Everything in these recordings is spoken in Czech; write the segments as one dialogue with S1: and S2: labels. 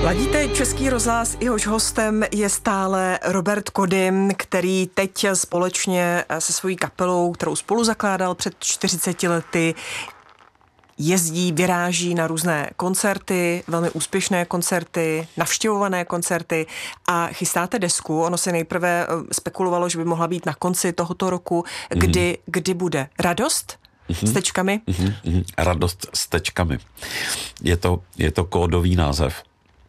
S1: Ladíte Český rozhlas, jehož hostem je stále Robert Kodym, který teď společně se svojí kapelou, kterou spolu zakládal před 40 lety, jezdí, vyráží na různé koncerty, velmi úspěšné koncerty, navštěvované koncerty a chystáte desku. Ono se nejprve spekulovalo, že by mohla být na konci tohoto roku. Kdy bude? Radost? S tečkami?
S2: Radost s tečkami. Je to kódový název.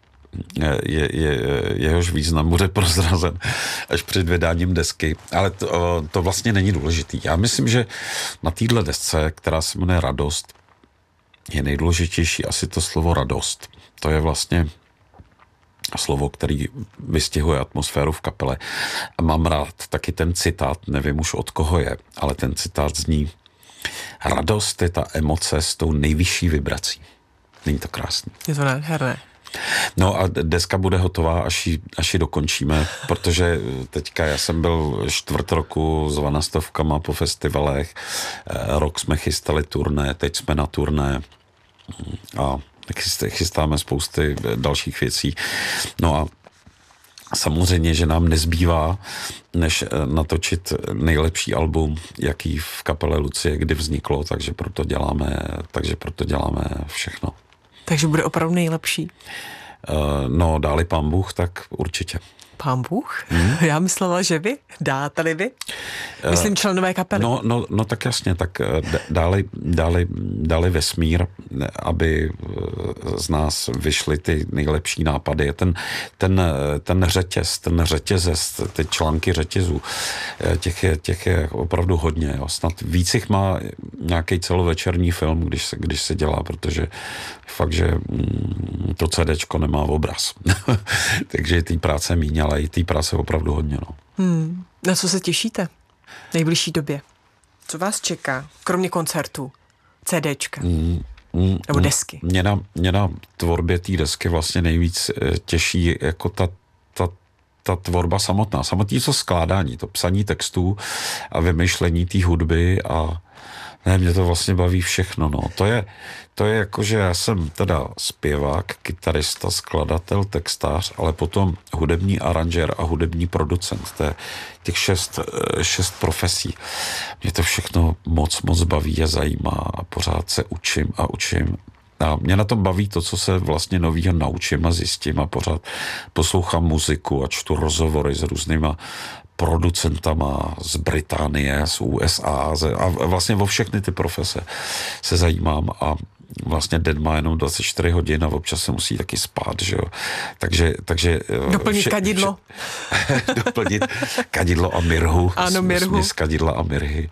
S2: Jehož význam bude prozrazen až před vydáním desky, ale to vlastně není důležitý. Já myslím, že na téhle desce, která se jmenuje Radost, je nejdůležitější asi to slovo radost. To je vlastně slovo, který vystihuje atmosféru v kapele. A mám rád taky ten citát, nevím už od koho je, ale ten citát zní: radost je ta emoce s tou nejvyšší vibrací. Není to krásný?
S1: Je to nádherné.
S2: No a deska bude hotová, až ji dokončíme, protože teďka já jsem byl 4 roku s Vanastovkama po festivalech, rok jsme chystali turné, teď jsme na turné a chystáme spousty dalších věcí. No a samozřejmě, že nám nezbývá, než natočit nejlepší album, jaký v kapele Lucie kdy vzniklo, takže proto děláme všechno.
S1: Takže bude opravdu nejlepší.
S2: No, dáli pán Bůh, tak určitě.
S1: Pán Bůh? Já myslela, že vy? Dáte-li vy? Myslím členové kapely.
S2: No tak jasně, tak dali vesmír, aby z nás vyšly ty nejlepší nápady. Ten řetězec, ty články řetězů, těch je opravdu hodně. Jo. Snad víc jich má nějaký celovečerní film, když se dělá, protože fakt, že to CDčko nemá obraz. Takže té práce míň, ale i té práce opravdu hodně. No.
S1: Na co se těšíte v nejbližší době? Co vás čeká, kromě koncertů, CDčka nebo desky?
S2: Mě na tvorbě té desky vlastně nejvíc těší jako ta tvorba samotná. Samotný to skládání, to psaní textů a vymýšlení té hudby a ne, mě to vlastně baví všechno, no. To je jako, že já jsem teda zpěvák, kytarista, skladatel, textář, ale potom hudební aranžér a hudební producent. To je těch 6 profesí. Mě to všechno moc baví a zajímá a pořád se učím. A mě na tom baví to, co se vlastně novýho naučím a zjistím a pořád poslouchám muziku a čtu rozhovory s různýma producentama z Británie, z USA a vlastně o všechny ty profese se zajímám a vlastně den má jenom 24 hodin a občas se musí taky spát, že jo. Takže
S1: doplnit kadidlo.
S2: Doplnit kadidlo a mirhu.
S1: Ano, mirhu.
S2: Směs kadidla a mirhy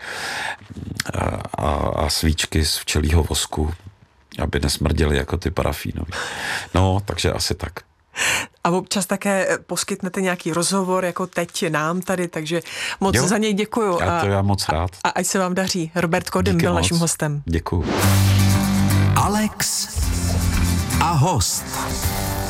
S2: a svíčky z včelího vosku, aby nesmrděly jako ty parafínový. No, takže asi tak.
S1: A občas také poskytnete nějaký rozhovor, jako teď nám tady, takže moc za něj děkuju.
S2: Já moc rád.
S1: A ať se vám daří. Robert Kodym byl naším hostem.
S2: Děkuju.
S3: Alex a host.